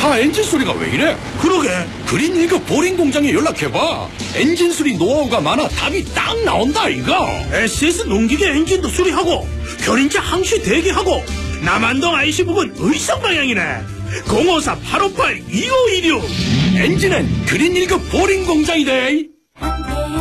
차 엔진 소리가 왜 이래? 그러게. 그린 1급 보링 공장에 연락해봐. 엔진 수리 노하우가 많아 답이 딱 나온다 이거. SS 농기계 엔진도 수리하고 견인차 항시 대기하고 남한동 IC 부근 의성 방향이네. 054-858-2526. 엔진은 그린 1급 보링 공장이대.